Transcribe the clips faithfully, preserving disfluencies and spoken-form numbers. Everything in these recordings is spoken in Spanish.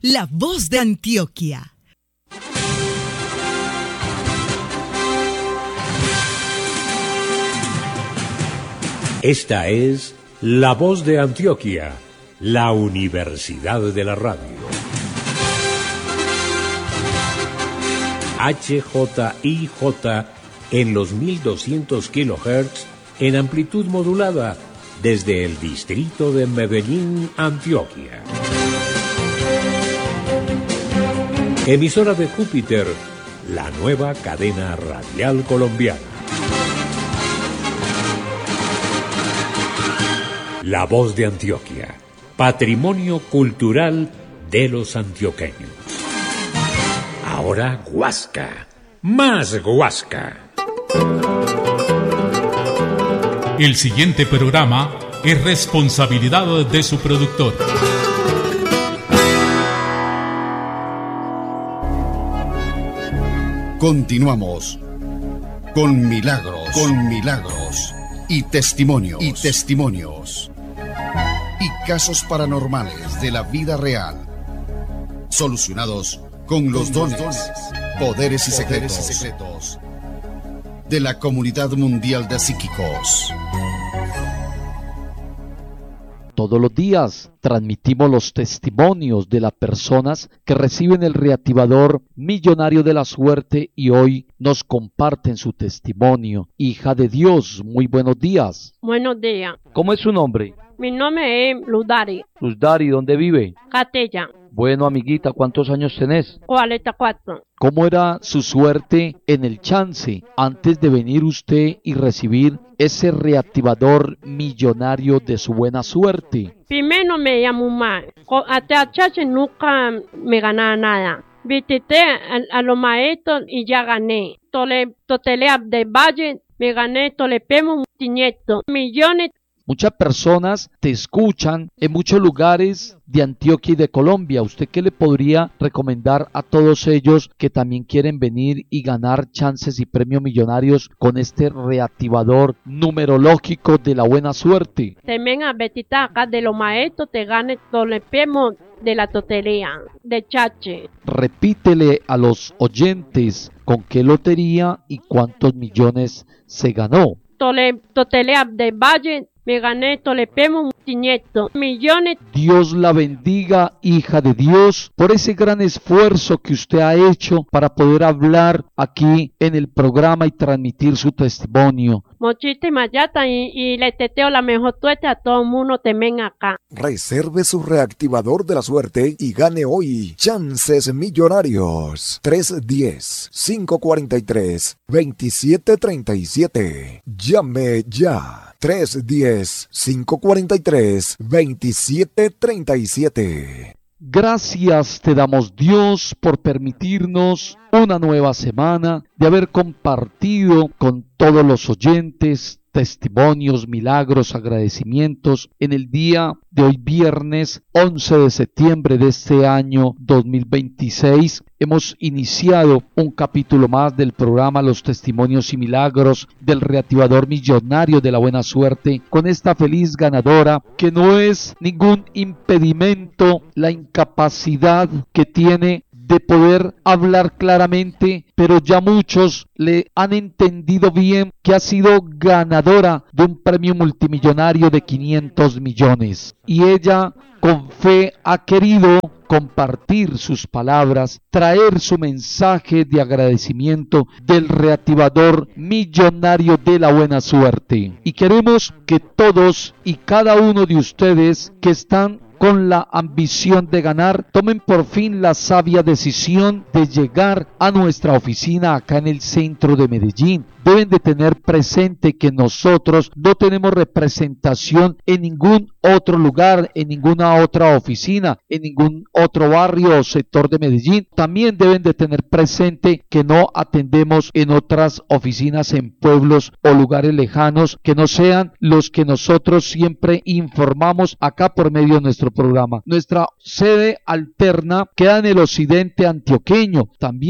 La Voz de Antioquia. Esta es La Voz de Antioquia, la Universidad de la Radio. H J I J en los mil doscientos kilohertz en amplitud modulada desde el distrito de Medellín, Antioquia. Emisora de Júpiter, la nueva cadena radial colombiana. La Voz de Antioquia, patrimonio cultural de los antioqueños. Ahora Guasca, más Guasca. El siguiente programa es responsabilidad de su productor. Continuamos con Milagros, con Milagros y testimonios, y testimonios y casos paranormales de la vida real, solucionados con los dones, poderes y secretos, y secretos de la comunidad mundial de psíquicos. Todos los días transmitimos los testimonios de las personas que reciben el reactivador millonario de la suerte y hoy nos comparten su testimonio. Hija de Dios, muy buenos días. Buenos días. ¿Cómo es su nombre? Mi nombre es Luzdari. Luzdari, ¿dónde vive? Catella. Bueno, amiguita, ¿cuántos años tenés? cuarenta y cuatro. ¿Cómo era su suerte en el chance antes de venir usted y recibir ese reactivador millonario de su buena suerte? Primero me llamó mal. Hasta chance nunca me ganaba nada. Visité a, a los maestros y ya gané. Tole, Totelea de Valle, me gané Tolepemo, quinientos millones. Muchas personas te escuchan en muchos lugares de Antioquia y de Colombia. ¿Usted qué le podría recomendar a todos ellos que también quieren venir y ganar chances y premios millonarios con este reactivador numerológico de la buena suerte? También a Betita acá de los maestros te gane Tolepemo de la Totelea, de Chache. Repítele a los oyentes con qué lotería y cuántos millones se ganó. Tole, Totelea de Valle. Me gané Tolepemo, quinientos millones. Dios la bendiga, hija de Dios, por ese gran esfuerzo que usted ha hecho para poder hablar aquí en el programa y transmitir su testimonio. Muchísimas gracias y, y le teteo la mejor suerte a todo el mundo también acá. Reserve su reactivador de la suerte y gane hoy chances millonarios. tres uno cero, cinco cuatro tres, dos siete tres siete. Llame ya. tres uno cero, cinco cuatro tres, dos siete tres siete. Gracias te damos, Dios, por permitirnos una nueva semana de haber compartido con todos los oyentes testimonios, milagros, agradecimientos en el día de hoy, viernes once de septiembre de este año dos mil veintiséis. Hemos iniciado un capítulo más del programa Los Testimonios y Milagros del Reactivador Millonario de la Buena Suerte con esta feliz ganadora que no es ningún impedimento la incapacidad que tiene de poder hablar claramente, pero ya muchos le han entendido bien que ha sido ganadora de un premio multimillonario de quinientos millones. Y ella con fe ha querido compartir sus palabras, traer su mensaje de agradecimiento del reactivador millonario de la buena suerte. Y queremos que todos y cada uno de ustedes que están con la ambición de ganar, tomen por fin la sabia decisión de llegar a nuestra oficina acá en el centro de Medellín. Deben de tener presente que nosotros no tenemos representación en ningún otro lugar, en ninguna otra oficina, en ningún otro barrio o sector de Medellín. También deben de tener presente que no atendemos en otras oficinas en pueblos o lugares lejanos que no sean los que nosotros siempre informamos acá por medio de nuestro programa. Nuestra sede alterna queda en el occidente antioqueño. También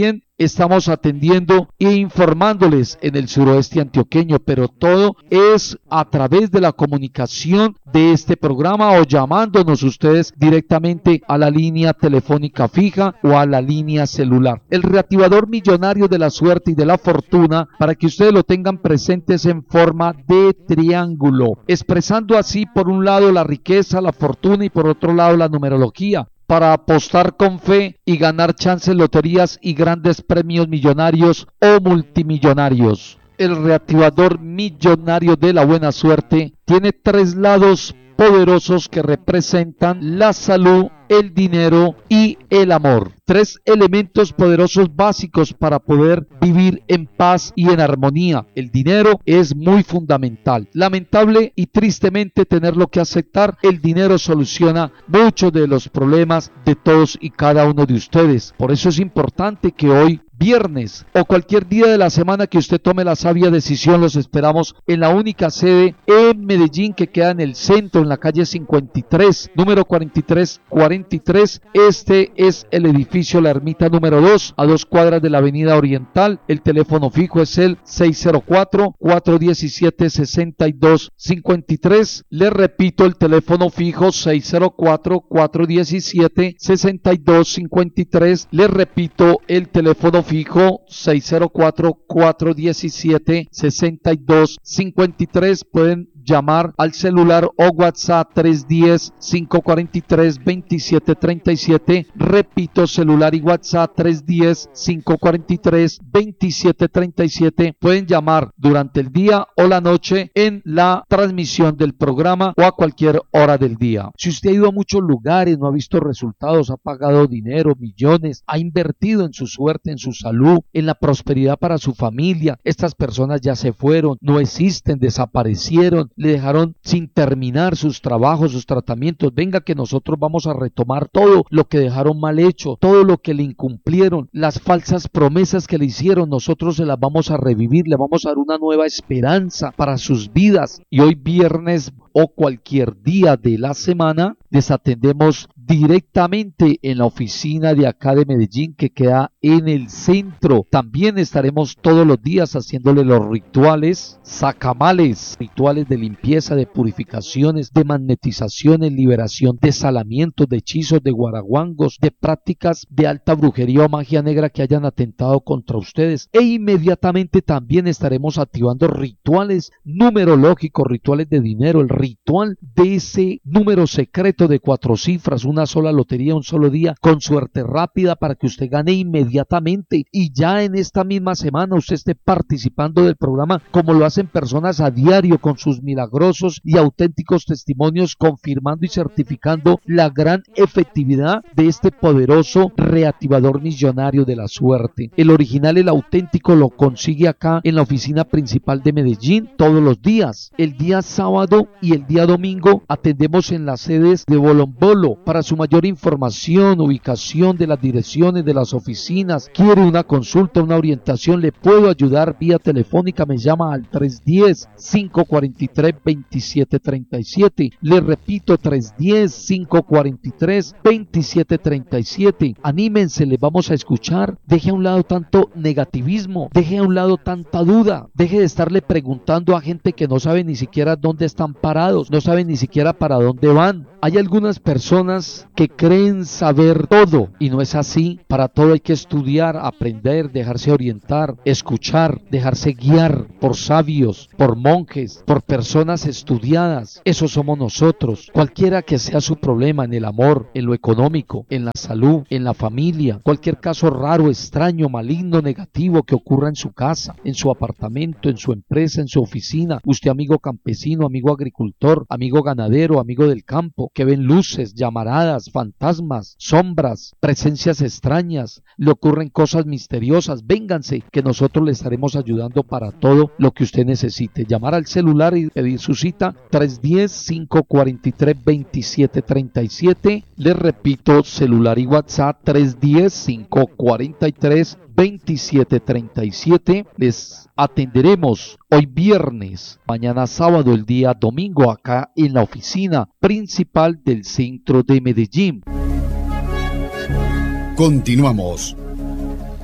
estamos atendiendo e informándoles en el suroeste antioqueño, pero todo es a través de la comunicación de este programa o llamándonos ustedes directamente a la línea telefónica fija o a la línea celular. El reactivador millonario de la suerte y de la fortuna, para que ustedes lo tengan presentes en forma de triángulo, expresando así por un lado la riqueza, la fortuna y por otro lado la numerología, para apostar con fe y ganar chances, loterías y grandes premios millonarios o multimillonarios. El reactivador millonario de la buena suerte tiene tres lados poderosos que representan la salud, el dinero y el amor. Tres elementos poderosos básicos para poder vivir en paz y en armonía. El dinero es muy fundamental. Lamentable y tristemente tenerlo que aceptar, el dinero soluciona muchos de los problemas de todos y cada uno de ustedes. Por eso es importante que hoy, viernes o cualquier día de la semana que usted tome la sabia decisión, los esperamos en la única sede en Medellín que queda en el centro, en la calle cincuenta y tres, número cuarenta y tres cuarenta y tres. Este es el edificio La Ermita número dos, a dos cuadras de la avenida Oriental. El teléfono fijo es el seis cero cuatro, cuatro uno siete, seis dos cinco tres. Le repito, el teléfono fijo seis cero cuatro, cuatro uno siete, seis dos cinco tres. Le repito, el teléfono fijo seis cero cuatro, cuatro uno siete, seis dos cinco tres. Pueden llamar al celular o WhatsApp tres uno cero, cinco cuatro tres, dos siete tres siete. Repito, celular y WhatsApp tres uno cero, cinco cuatro tres, dos siete tres siete. Pueden llamar durante el día o la noche en la transmisión del programa o a cualquier hora del día. Si usted ha ido a muchos lugares, no ha visto resultados, ha pagado dinero, millones, ha invertido en su suerte, en su salud, en la prosperidad para su familia, estas personas ya se fueron, no existen, desaparecieron, le dejaron sin terminar sus trabajos, sus tratamientos. Venga que nosotros vamos a retomar todo lo que dejaron mal hecho, todo lo que le incumplieron, las falsas promesas que le hicieron, nosotros se las vamos a revivir, le vamos a dar una nueva esperanza para sus vidas. Y hoy viernes o cualquier día de la semana les atendemos directamente en la oficina de acá de Medellín que queda en el centro. También estaremos todos los días haciéndole los rituales sacamales, rituales de limpieza, de purificaciones, de magnetizaciones, liberación de salamientos, de hechizos, de guaraguangos, de prácticas de alta brujería o magia negra que hayan atentado contra ustedes. E inmediatamente también estaremos activando rituales numerológicos, rituales de dinero, el ritual de ese número secreto de cuatro cifras, una sola lotería, un solo día, con suerte rápida para que usted gane inmediatamente y ya en esta misma semana usted esté participando del programa como lo hacen personas a diario con sus milagrosos y auténticos testimonios confirmando y certificando la gran efectividad de este poderoso reactivador millonario de la suerte. El original, el auténtico, lo consigue acá en la oficina principal de Medellín todos los días. El día sábado y el día domingo atendemos en las sedes de Bolombolo. Para su mayor información, ubicación de las direcciones de las oficinas, quiere una consulta, una orientación, le puedo ayudar vía telefónica, me llama al tres uno cero, cinco cuatro tres, dos siete tres siete. Le repito, tres uno cero, cinco cuatro tres, dos siete tres siete. Anímense, les vamos a escuchar. Deje a un lado tanto negativismo, deje a un lado tanta duda, deje de estarle preguntando a gente que no sabe ni siquiera dónde están parados, no saben ni siquiera para dónde van. Hay algunas personas que creen saber todo y no es así. Para todo hay que estudiar, aprender, dejarse orientar, escuchar, dejarse guiar por sabios, por monjes, por personas estudiadas. Eso somos nosotros. Cualquiera que sea su problema en el amor, en lo económico, en la salud, en la familia, cualquier caso raro, extraño, maligno, negativo que ocurra en su casa, en su apartamento, en su empresa, en su oficina, usted amigo campesino, amigo agricultor, amigo ganadero, amigo del campo, que ven luces, llamaradas, fantasmas, sombras, presencias extrañas, le ocurren cosas misteriosas, vénganse que nosotros le estaremos ayudando para todo lo que usted necesite. Llamar al celular y pedir su cita tres uno cero, cinco cuatro tres, dos siete tres siete. Les repito, celular y WhatsApp tres uno cero, cinco cuatro tres, dos siete tres siete. Les atenderemos hoy viernes, mañana sábado, el día domingo acá en la oficina principal del centro de Medellín. Continuamos.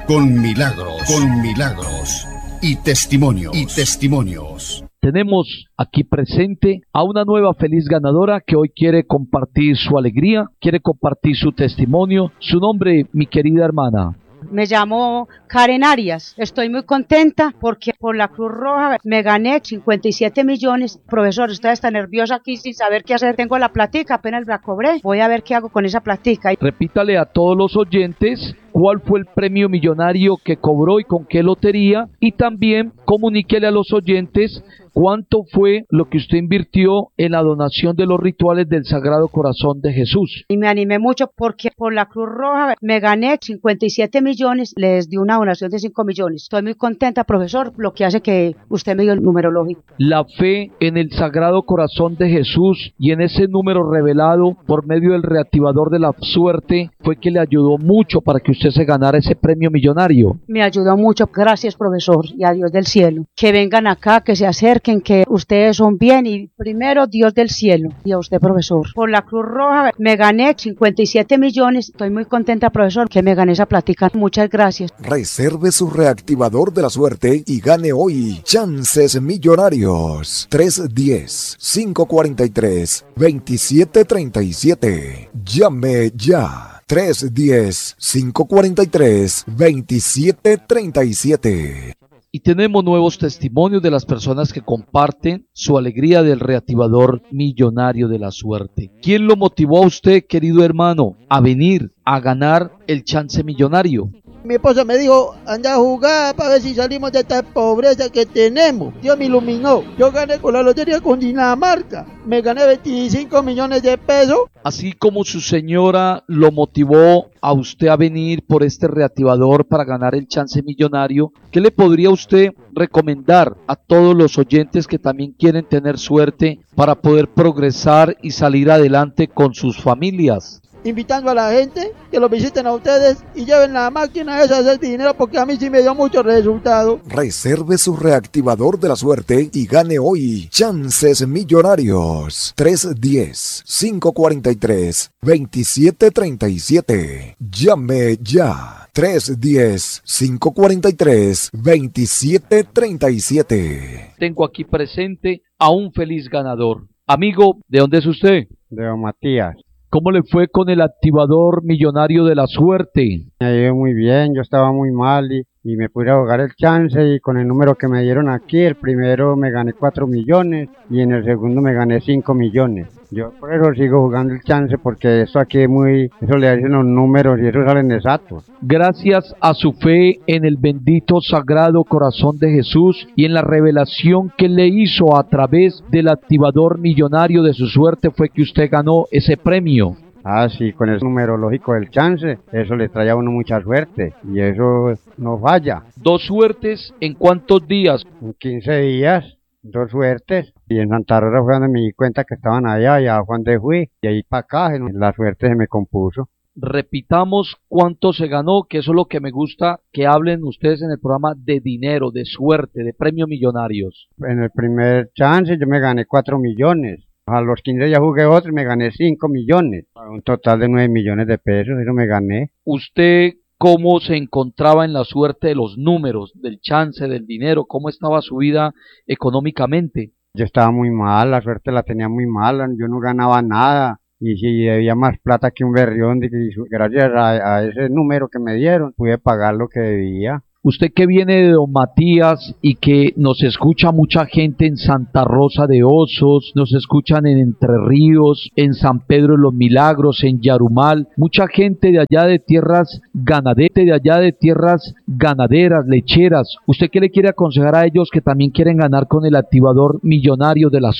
con milagros, con milagros y testimonios, y testimonios. Tenemos aquí presente a una nueva feliz ganadora que hoy quiere compartir su alegría, quiere compartir su testimonio. Su nombre, mi querida hermana. Me llamo Karen Arias, estoy muy contenta porque por la Cruz Roja me gané cincuenta y siete millones. Profesor, estoy hasta nerviosa aquí sin saber qué hacer. Tengo la platica, apenas la cobré, voy a ver qué hago con esa platica. Repítale a todos los oyentes cuál fue el premio millonario que cobró y con qué lotería, y también comuníquele a los oyentes cuánto fue lo que usted invirtió en la donación de los rituales del Sagrado Corazón de Jesús. Y me animé mucho porque por la Cruz Roja me gané cincuenta y siete millones, les di una donación de cinco millones. Estoy muy contenta, profesor, lo que hace que usted me dio el numerológico. La fe en el Sagrado Corazón de Jesús y en ese número revelado por medio del reactivador de la suerte fue que le ayudó mucho para que usted se ganara ese premio millonario. Me ayudó mucho, gracias, profesor, y a Dios del cielo. Que vengan acá, que se acerquen, que ustedes son bien, y primero Dios del cielo, y a usted, profesor. Por la Cruz Roja me gané cincuenta y siete millones, estoy muy contenta, profesor, que me gané esa plática. Muchas gracias. Reserve su reactivador de la suerte y gane hoy chances millonarios. tres uno cero, cinco cuatro tres, dos siete tres siete. Llame ya. tres uno cero, cinco cuatro tres, dos siete tres siete. Y tenemos nuevos testimonios de las personas que comparten su alegría del reactivador millonario de la suerte. ¿Quién lo motivó a usted, querido hermano, a venir a ganar el chance millonario? Mi esposa me dijo, anda a jugar para ver si salimos de esta pobreza que tenemos. Dios me iluminó. Yo gané con la lotería con Dinamarca. Me gané veinticinco millones de pesos. Así como su señora lo motivó a usted a venir por este reactivador para ganar el chance millonario, ¿qué le podría usted recomendar a todos los oyentes que también quieren tener suerte para poder progresar y salir adelante con sus familias? Invitando a la gente que los visiten a ustedes y lleven la máquina esa de hacer dinero, porque a mí sí me dio mucho resultado. Reserve su reactivador de la suerte y gane hoy chances millonarios. tres uno cero, cinco cuatro tres, dos siete tres siete. Llame ya. tres uno cero, cinco cuatro tres, dos siete tres siete. Tengo aquí presente a un feliz ganador. Amigo, ¿de dónde es usted? De Don Matías. ¿Cómo le fue con el activador millonario de la suerte? Me ha ido muy bien, yo estaba muy mal y, y me pude jugar el chance, y con el número que me dieron aquí, el primero me gané cuatro millones y en el segundo me gané cinco millones. Yo por eso sigo jugando el chance, porque eso aquí es muy, eso le hacen los números y eso salen exactos. Gracias a su fe en el bendito Sagrado Corazón de Jesús y en la revelación que le hizo a través del activador millonario de su suerte fue que usted ganó ese premio. Ah, sí, con el numerológico del chance, eso le trae a uno mucha suerte y eso no falla. ¿Dos suertes en cuántos días? En quince días, dos suertes. Y en Santa Rosa fue donde me di cuenta que estaban allá, y a donde fui, y ahí para acá, la suerte se me compuso. Repitamos cuánto se ganó, que eso es lo que me gusta que hablen ustedes en el programa, de dinero, de suerte, de premios millonarios. En el primer chance yo me gané cuatro millones. A los quince ya jugué otro y me gané cinco millones. Un total de nueve millones de pesos, eso me gané. ¿Usted cómo se encontraba en la suerte de los números, del chance, del dinero? ¿Cómo estaba su vida económicamente? Yo estaba muy mal, la suerte la tenía muy mala, yo no ganaba nada. Y si debía más plata que un berrión, gracias a, a ese número que me dieron, pude pagar lo que debía. Usted que viene de Don Matías y que nos escucha mucha gente en Santa Rosa de Osos, nos escuchan en Entre Ríos, en San Pedro de los Milagros, en Yarumal, mucha gente de allá de tierras ganaderas, de allá de tierras ganaderas, lecheras. ¿Usted qué le quiere aconsejar a ellos que también quieren ganar con el activador millonario de la